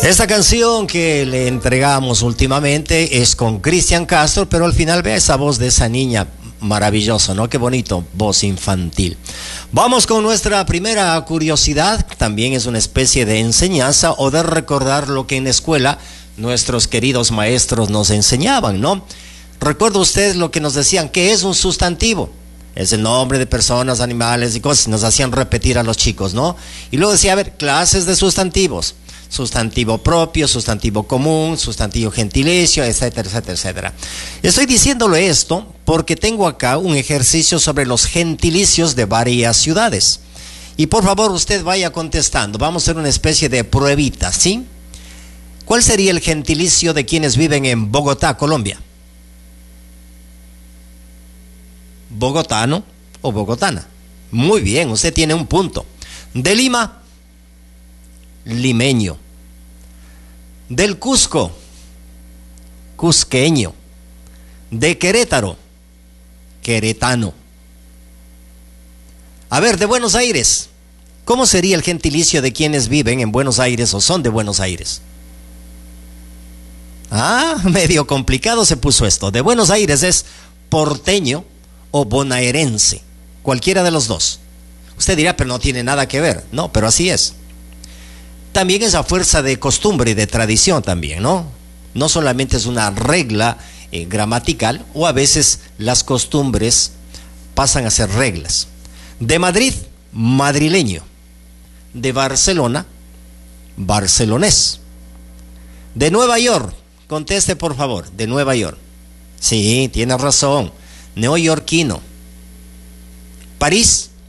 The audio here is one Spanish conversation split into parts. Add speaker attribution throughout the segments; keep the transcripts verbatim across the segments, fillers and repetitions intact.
Speaker 1: Esta canción que le entregamos últimamente es con Cristian Castro, pero al final vea esa voz de esa niña maravillosa, ¿no? Qué bonito, voz infantil. Vamos con nuestra primera curiosidad, también es una especie de enseñanza o de recordar lo que en la escuela nuestros queridos maestros nos enseñaban, ¿no? ¿Recuerda usted lo que nos decían? ¿Qué es un sustantivo? Es el nombre de personas, animales y cosas, nos hacían repetir a los chicos, ¿no? Y luego decía, a ver, clases de sustantivos. Sustantivo propio, sustantivo común, sustantivo gentilicio, etcétera, etcétera, etcétera. Estoy diciéndole esto porque tengo acá un ejercicio sobre los gentilicios de varias ciudades. Y por favor usted vaya contestando. Vamos a hacer una especie de pruebita, ¿sí? ¿Cuál sería el gentilicio de quienes viven en Bogotá, Colombia? ¿Bogotano o bogotana? Muy bien, usted tiene un punto. De Lima, limeño. Del Cusco, cusqueño. De Querétaro, queretano. A ver, de Buenos Aires, ¿cómo sería el gentilicio de quienes viven en Buenos Aires o son de Buenos Aires? Ah, medio complicado se puso esto. De Buenos Aires es porteño o bonaerense, cualquiera de los dos. Usted dirá, pero no tiene nada que ver. No, pero así es. También es a fuerza de costumbre y de tradición también, ¿no? No solamente es una regla eh, gramatical, o a veces las costumbres pasan a ser reglas. De Madrid, madrileño. De Barcelona, barcelonés. De Nueva York, conteste por favor, de Nueva York. Sí, tiene razón, neoyorquino. París,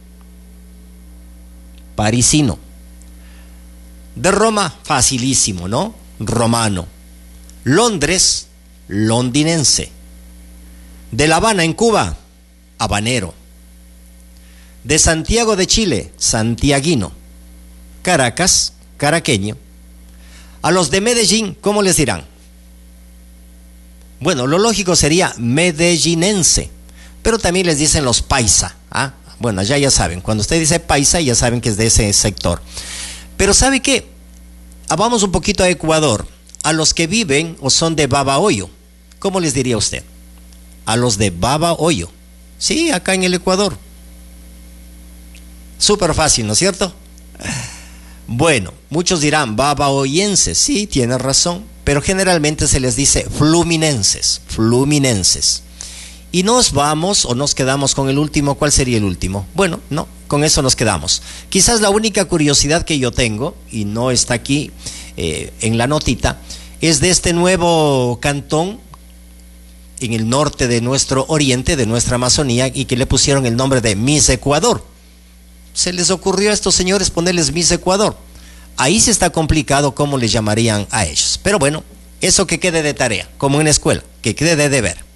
Speaker 1: parisino. De Roma, facilísimo, ¿no? Romano. Londres, londinense. De La Habana, en Cuba, habanero. De Santiago de Chile, santiaguino. Caracas, caraqueño. A los de Medellín, ¿cómo les dirán? Bueno, lo lógico sería medellinense, pero también les dicen los paisa, ¿ah? Bueno, ya ya saben, cuando usted dice paisa, ya saben que es de ese sector. Pero ¿sabe qué? Vamos un poquito a Ecuador. A los que viven o son de Babahoyo, ¿cómo les diría usted? A los de Babahoyo. Sí, acá en el Ecuador. Súper fácil, ¿no es cierto? Bueno, muchos dirán babahoyenses. Sí, tiene razón. Pero generalmente se les dice fluminenses. Fluminenses. Y nos vamos o nos quedamos con el último. ¿Cuál sería el último? Bueno, no, con eso nos quedamos. Quizás la única curiosidad que yo tengo, y no está aquí eh, en la notita, es de este nuevo cantón en el norte de nuestro oriente, de nuestra Amazonía, y que le pusieron el nombre de Miss Ecuador. Se les ocurrió a estos señores ponerles Miss Ecuador. Ahí sí está complicado cómo les llamarían a ellos. Pero bueno, eso que quede de tarea, como en la escuela, que quede de deber.